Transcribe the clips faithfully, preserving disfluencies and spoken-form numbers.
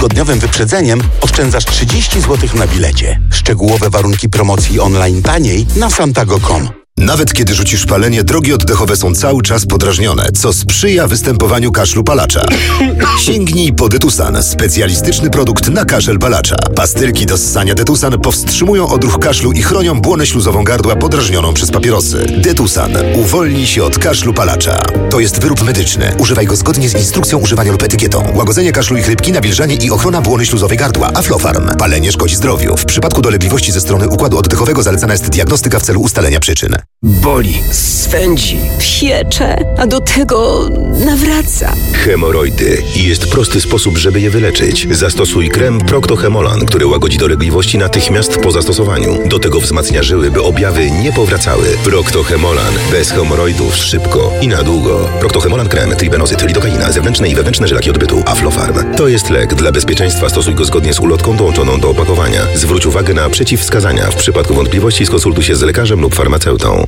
dwutygodniowym wyprzedzeniem oszczędzasz trzydzieści złotych na bilecie. Szczegółowe warunki promocji online taniej na santago kropka com. Nawet kiedy rzucisz palenie, drogi oddechowe są cały czas podrażnione, co sprzyja występowaniu kaszlu palacza. Sięgnij po Detusan, specjalistyczny produkt na kaszel palacza. Pastylki do ssania Detusan powstrzymują odruch kaszlu i chronią błonę śluzową gardła podrażnioną przez papierosy. Detusan. Uwolnij się od kaszlu palacza. To jest wyrób medyczny. Używaj go zgodnie z instrukcją używania lub etykietą. Łagodzenie kaszlu i chrypki, nawilżanie i ochrona błony śluzowej gardła. Aflofarm. Palenie szkodzi zdrowiu. W przypadku dolegliwości ze strony układu oddechowego zalecana jest diagnostyka w celu ustalenia przyczyn. Boli, swędzi, piecze, a do tego nawraca. Hemoroidy. I jest prosty sposób, żeby je wyleczyć. Zastosuj krem Procto-Hemolan, który łagodzi dolegliwości natychmiast po zastosowaniu. Do tego wzmacnia żyły, by objawy nie powracały. Procto-Hemolan. Bez hemoroidów szybko i na długo. Procto-Hemolan krem, tribenozyt, lidokaina, zewnętrzne i wewnętrzne żylaki odbytu. Aflofarm. To jest lek. Dla bezpieczeństwa stosuj go zgodnie z ulotką dołączoną do opakowania. Zwróć uwagę na przeciwwskazania. W przypadku wątpliwości skonsultuj się z lekarzem lub farmaceutą.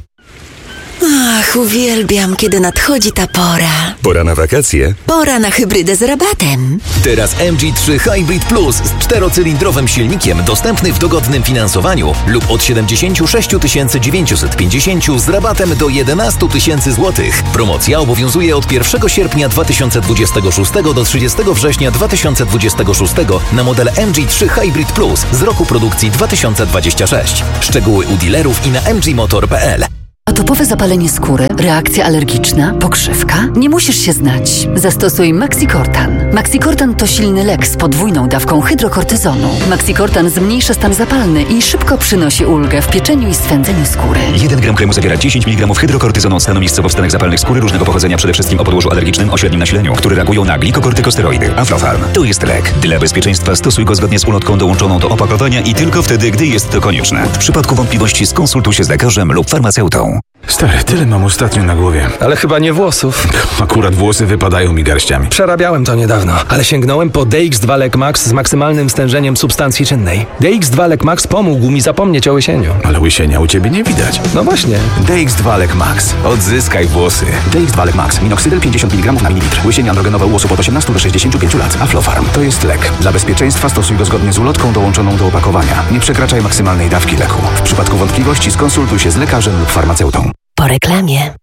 Ach, uwielbiam, kiedy nadchodzi ta pora. Pora na wakacje? Pora na hybrydę z rabatem. Teraz M G trzy Hybrid Plus z czterocylindrowym silnikiem dostępny w dogodnym finansowaniu lub od siedemdziesiąt sześć tysięcy dziewięćset pięćdziesiąt z rabatem do jedenaście tysięcy złotych. Promocja obowiązuje od pierwszego sierpnia dwa tysiące dwudziestego szóstego do trzydziestego września dwa tysiące dwudziestego szóstego na model M G trzy Hybrid Plus z roku produkcji dwa tysiące dwudziestego szóstego. Szczegóły u dealerów i na m g motor kropka p l. Atopowe zapalenie skóry, reakcja alergiczna, pokrzywka? Nie musisz się znać. Zastosuj Maxicortan. Maxicortan to silny lek z podwójną dawką hydrokortyzonu. Maxicortan zmniejsza stan zapalny i szybko przynosi ulgę w pieczeniu i swędzeniu skóry. jeden gram kremu zawiera dziesięć miligramów hydrokortyzonu od stanu miejscowo w stanach zapalnych skóry różnego pochodzenia, przede wszystkim o podłożu alergicznym o średnim nasileniu, które reagują na glikokortykosteroidy. Aflofarm. To jest lek. Dla bezpieczeństwa stosuj go zgodnie z ulotką dołączoną do opakowania i tylko wtedy, gdy jest to konieczne. W przypadku wątpliwości skonsultuj się z lekarzem lub farmaceutą. Stary, tyle mam ostatnio na głowie. Ale chyba nie włosów. Akurat włosy wypadają mi garściami. Przerabiałem to niedawno, ale sięgnąłem po D X dwa Lek Max z maksymalnym stężeniem substancji czynnej. D X dwa Lek Max pomógł mi zapomnieć o łysieniu. Ale łysienia u ciebie nie widać. No właśnie. D X dwa Lek Max. Odzyskaj włosy. D X dwa Lek Max. Minoxydil pięćdziesiąt miligramów na mililitr. Łysienie androgenowe u osób od osiemnastu do sześćdziesięciu pięciu lat. Aflofarm. To jest lek. Dla bezpieczeństwa stosuj go zgodnie z ulotką dołączoną do opakowania. Nie przekraczaj maksymalnej dawki leku. W przypadku wątpliwości skonsultuj się z lekarzem lub farmaceutą. Po reklamie.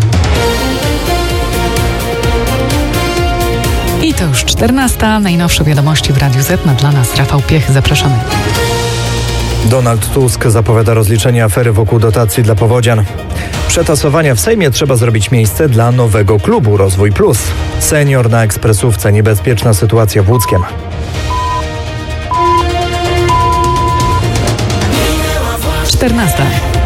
I to już czternasta. Najnowsze wiadomości w Radiu Z ma dla nas Rafał Piech. Zapraszamy. Donald Tusk zapowiada rozliczenie afery wokół dotacji dla powodzian. Przetasowania w Sejmie trzeba zrobić miejsce dla nowego klubu Rozwój Plus. Senior na ekspresówce. Niebezpieczna sytuacja w Łódzkiem. czternasta.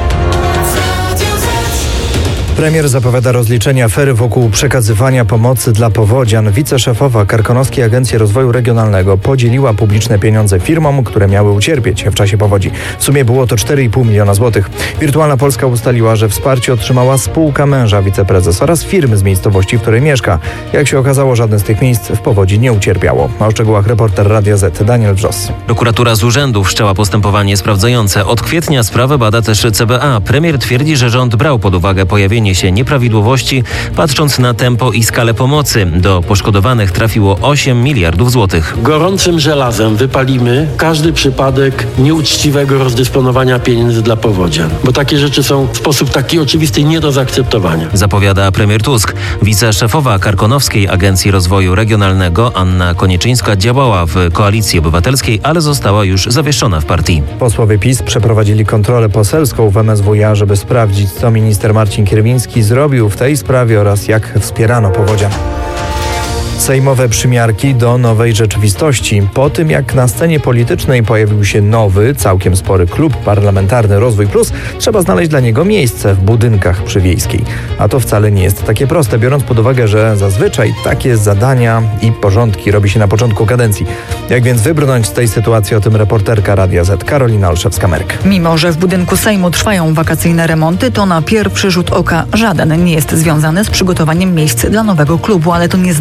Premier zapowiada rozliczenie afery wokół przekazywania pomocy dla powodzian. Wiceszefowa Karkonoskiej Agencji Rozwoju Regionalnego podzieliła publiczne pieniądze firmom, które miały ucierpieć w czasie powodzi. W sumie było to cztery i pół miliona złotych. Wirtualna Polska ustaliła, że wsparcie otrzymała spółka męża wiceprezes oraz firmy z miejscowości, w której mieszka. Jak się okazało, żadne z tych miejsc w powodzi nie ucierpiało. O szczegółach reporter Radia Z Daniel Wrzos. Prokuratura z urzędu wszczęła postępowanie sprawdzające. Od kwietnia sprawę bada też C B A. Premier twierdzi, że rząd brał pod uwagę pojawienie się nieprawidłowości, patrząc na tempo i skalę pomocy. Do poszkodowanych trafiło osiem miliardów złotych. Gorącym żelazem wypalimy każdy przypadek nieuczciwego rozdysponowania pieniędzy dla powodzian, bo takie rzeczy są w sposób taki oczywisty nie do zaakceptowania. Zapowiada premier Tusk. Wiceszefowa Karkonoskiej Agencji Rozwoju Regionalnego Anna Konieczyńska działała w Koalicji Obywatelskiej, ale została już zawieszona w partii. Posłowie PiS przeprowadzili kontrolę poselską w M S W iA, żeby sprawdzić, co minister Marcin Kierwiński zrobił w tej sprawie oraz jak wspierano powodzian. Sejmowe przymiarki do nowej rzeczywistości. Po tym, jak na scenie politycznej pojawił się nowy, całkiem spory klub parlamentarny Rozwój Plus, trzeba znaleźć dla niego miejsce w budynkach przy Wiejskiej. A to wcale nie jest takie proste, biorąc pod uwagę, że zazwyczaj takie zadania i porządki robi się na początku kadencji. Jak więc wybrnąć z tej sytuacji, o tym reporterka Radia Z Karolina Olszewska-Merk. Mimo że w budynku Sejmu trwają wakacyjne remonty, to na pierwszy rzut oka żaden nie jest związany z przygotowaniem miejsc dla nowego klubu, ale to nie znaczy, że w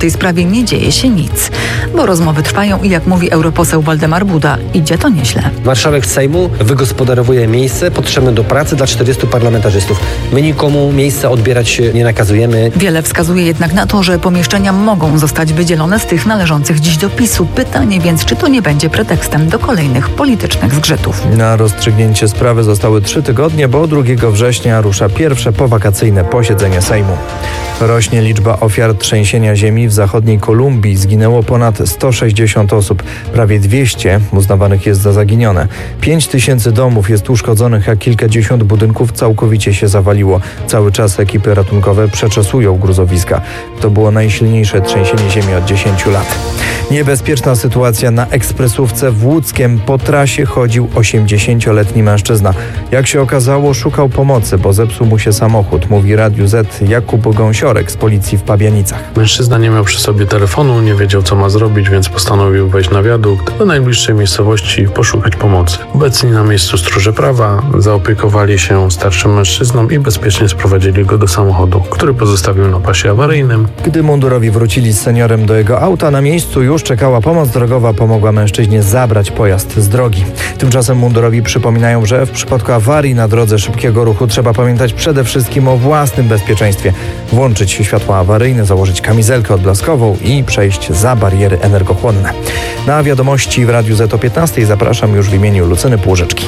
tej sprawie nie dzieje się nic, bo rozmowy trwają i jak mówi europoseł Waldemar Buda, idzie to nieźle. Marszałek Sejmu wygospodarowuje miejsce potrzebne do pracy dla czterdziestu parlamentarzystów. My nikomu miejsca odbierać nie nakazujemy. Wiele wskazuje jednak na to, że pomieszczenia mogą zostać wydzielone z tych należących dziś do PiSu. Pytanie więc, czy to nie będzie pretekstem do kolejnych politycznych zgrzytów. Na rozstrzygnięcie sprawy zostały trzy tygodnie, bo drugiego września rusza pierwsze powakacyjne posiedzenie Sejmu. Rośnie liczba ofiar trzęsienia ziemi w zachodniej Kolumbii. Zginęło ponad sto sześćdziesiąt osób. Prawie dwieście uznawanych jest za zaginione. pięć tysięcy domów jest uszkodzonych, a kilkadziesiąt budynków całkowicie się zawaliło. Cały czas ekipy ratunkowe przeczesują gruzowiska. To było najsilniejsze trzęsienie ziemi od dziesięciu lat. Niebezpieczna sytuacja na ekspresówce w Łódzkiem. Po trasie chodził osiemdziesięcioletni mężczyzna. Jak się okazało, szukał pomocy, bo zepsuł mu się samochód, mówi Radiu Z Jakub Gąsiorek z policji w Pabianicach. Mężczyzna nie miał przy sobie telefonu, nie wiedział co ma zrobić, więc postanowił wejść na wiadukt do najbliższej miejscowości i poszukać pomocy. Obecni na miejscu stróże prawa zaopiekowali się starszym mężczyzną i bezpiecznie sprowadzili go do samochodu, który pozostawił na pasie awaryjnym. Gdy mundurowi wrócili z seniorem do jego auta, na miejscu już czekała pomoc drogowa, pomogła mężczyźnie zabrać pojazd z drogi. Tymczasem mundurowi przypominają, że w przypadku awarii na drodze szybkiego ruchu trzeba pamiętać przede wszystkim o własnym bezpieczeństwie. Włączyć światła awaryjne, założyć kamizelkę odblaskową i przejść za bariery energochłonne. Na wiadomości w Radiu Z o piętnastej zapraszam już w imieniu Lucyny Płużyczki.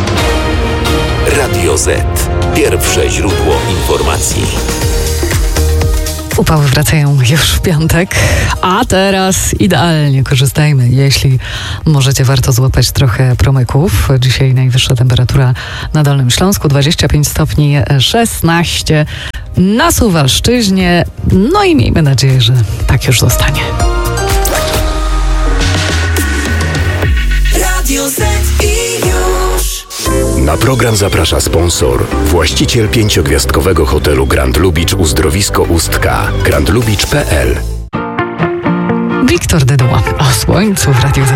Radio Z. Pierwsze źródło informacji. Upały wracają już w piątek, a teraz idealnie korzystajmy. Jeśli możecie, warto złapać trochę promyków. Dzisiaj najwyższa temperatura na Dolnym Śląsku, dwadzieścia pięć stopni, szesnaście na Suwalszczyźnie. No i miejmy nadzieję, że tak już zostanie. Radio Z i już. Na program zaprasza sponsor, właściciel pięciogwiazdkowego hotelu Grand Lubicz Uzdrowisko Ustka, grand lubicz kropka p l. Wiktor Dyduła o słońcu w Radiu Z.